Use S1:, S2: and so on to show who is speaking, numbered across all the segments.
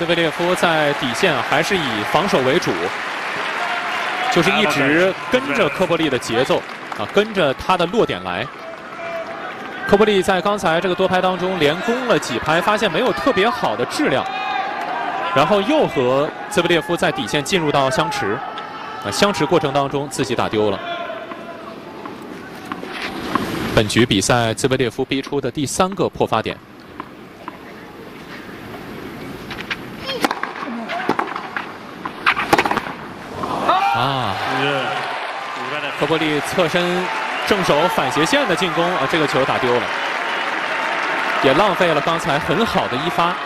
S1: 维列夫在底线还是以防守为主，就是一直跟着科波利的节奏跟着他的落点来。科波利在刚才这个多拍当中连攻了几拍，发现没有特别好的质量，然后又和兹维列夫在底线进入到相持，相持过程当中自己打丢了。本局比赛兹维列夫逼出的第3个破发点。科波利侧身正手反斜线的进攻这个球打丢了，也浪费了刚才很好的一发。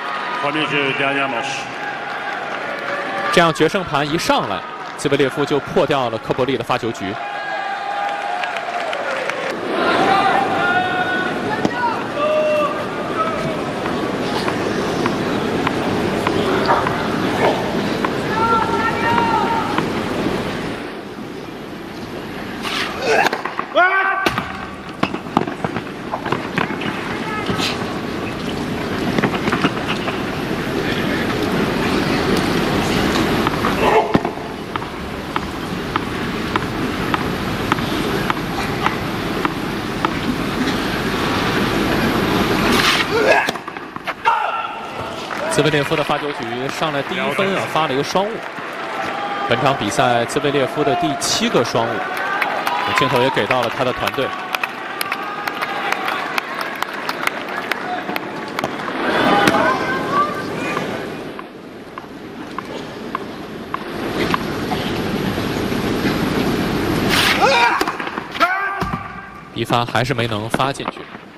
S1: 这样决胜盘一上来，兹维列夫就破掉了科波利的发球局。兹维列夫的发球局上来第1分发了一个双误。本场比赛兹维列夫的第7个双误，镜头也给到了他的团队。一发还是没能发进去。